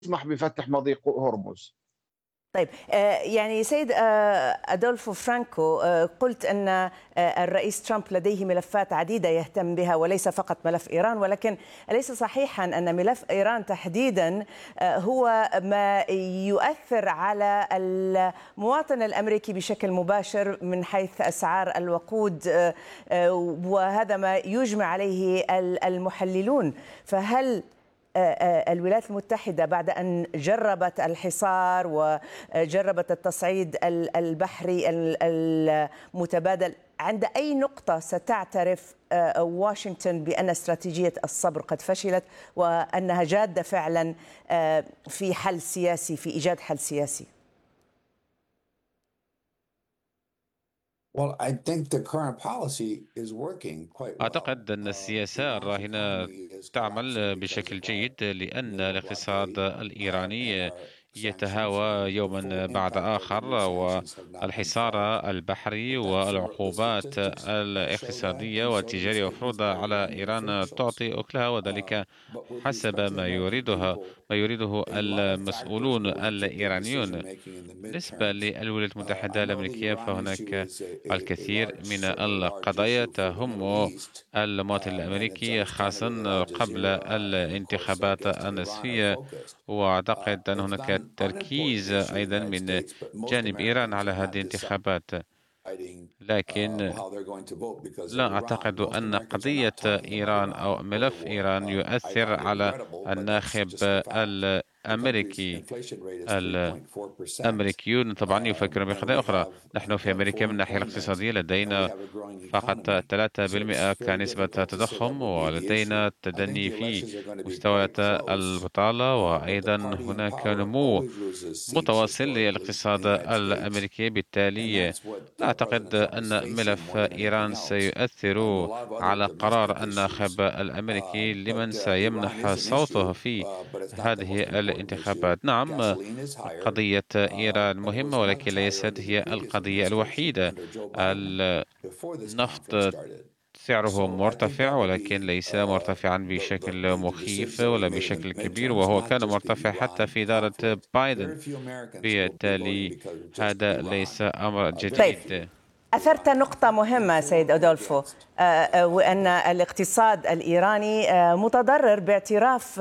يسمح بفتح مضيق هرمز. طيب يعني سيد أدولفو فرانكو، قلت أن الرئيس ترامب لديه ملفات عديدة يهتم بها وليس فقط ملف إيران، ولكن أليس صحيحا أن ملف إيران تحديدا هو ما يؤثر على المواطن الأمريكي بشكل مباشر من حيث أسعار الوقود، وهذا ما يجمع عليه المحللون؟ فهل الولايات المتحدة بعد أن جربت الحصار وجربت التصعيد البحري المتبادل، عند أي نقطة ستعترف واشنطن بأن استراتيجية الصبر قد فشلت وأنها جادة فعلا في حل سياسي، في إيجاد حل سياسي؟ أعتقد أن السياسة الراهنة تعمل بشكل جيد، لأن الاقتصاد الإيراني يتهاوى يوما بعد آخر، والحصار البحري والعقوبات الاقتصادية والتجارية المفروضة على إيران تعطي أكلها، وذلك حسب ما يريده المسؤولون الإيرانيون. بالنسبة للولايات المتحدة الأمريكية، فهناك الكثير من القضايا تهم المواطن الأمريكي، خاصة قبل الانتخابات النصفية، وأعتقد أن هناك تركيز أيضا من جانب إيران على هذه الانتخابات. لكن لا أعتقد أن قضية إيران أو ملف إيران يؤثر على الناخب الأمريكي. الأمريكيون طبعا يفكرون بقضايا أخرى. نحن في أمريكا من الناحية الاقتصادية لدينا فقط 3% كنسبة تضخم، ولدينا تدني في مستويات البطالة، وأيضا هناك نمو متواصل للاقتصاد الأمريكي. بالتالي لا أعتقد أن ملف إيران سيؤثر على قرار الناخب الأمريكي لمن سيمنح صوته في هذه الانتخابات. نعم، قضية إيران مهمة، ولكن ليست هي القضية الوحيدة. النفط سعره مرتفع، ولكن ليس مرتفعا بشكل مخيف ولا بشكل كبير، وهو كان مرتفع حتى في إدارة بايدن. بالتالي هذا ليس أمر جديد. أثرت نقطة مهمة سيد أدولفو، وأن الاقتصاد الإيراني متضرر باعتراف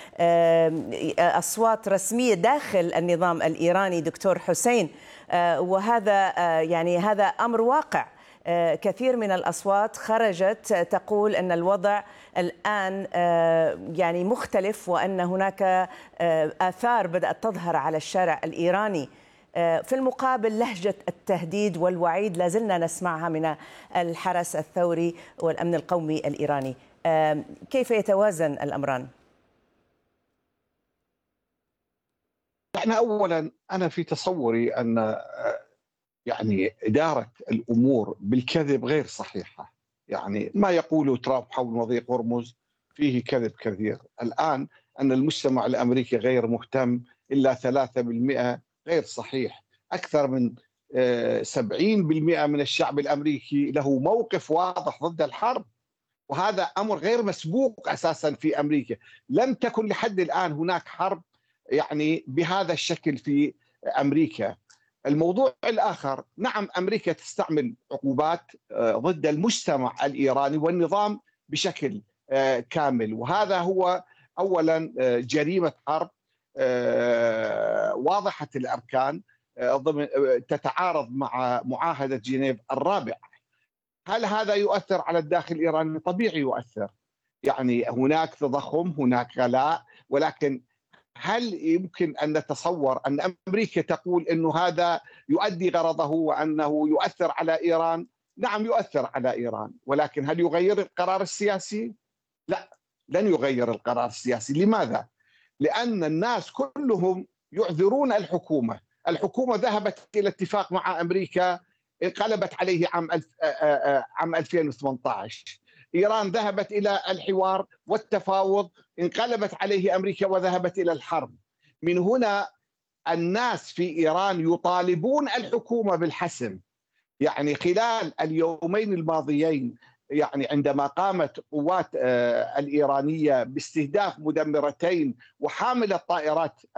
أصوات رسمية داخل النظام الإيراني دكتور حسين، وهذا يعني هذا أمر واقع. كثير من الأصوات خرجت تقول أن الوضع الآن يعني مختلف، وأن هناك آثار بدأت تظهر على الشارع الإيراني. في المقابل لهجة التهديد والوعيد لازلنا نسمعها من الحرس الثوري والأمن القومي الإيراني. كيف يتوازن الأمران؟ يعني أولا أنا في تصوري أن يعني إدارة الأمور بالكذب غير صحيحة. يعني ما يقوله ترامب حول مضيق هرمز فيه كذب كثير. الآن أن المجتمع الأمريكي غير مهتم إلا 3% غير صحيح. أكثر من 70% من الشعب الأمريكي له موقف واضح ضد الحرب، وهذا أمر غير مسبوق أساسا في أمريكا. لم تكن لحد الآن هناك حرب يعني بهذا الشكل في أمريكا. الموضوع الآخر، نعم أمريكا تستعمل عقوبات ضد المجتمع الإيراني والنظام بشكل كامل، وهذا هو أولا جريمة حرب واضحة الأركان تتعارض مع معاهدة جنيف الرابعة. هل هذا يؤثر على الداخل الإيراني؟ طبيعي يؤثر. يعني هناك تضخم، هناك غلاء، ولكن هل يمكن أن نتصور أن أمريكا تقول أنه هذا يؤدي غرضه وأنه يؤثر على إيران؟ نعم يؤثر على إيران، ولكن هل يغير القرار السياسي؟ لا، لن يغير القرار السياسي. لماذا؟ لأن الناس كلهم يعذرون الحكومة. الحكومة ذهبت إلى اتفاق مع أمريكا انقلبت عليه عام 2018. إيران ذهبت إلى الحوار والتفاوض، انقلبت عليه أمريكا وذهبت إلى الحرب. من هنا الناس في إيران يطالبون الحكومة بالحسم. يعني خلال اليومين الماضيين، يعني عندما قامت قوات الإيرانية باستهداف مدمرتين وحاملة طائرات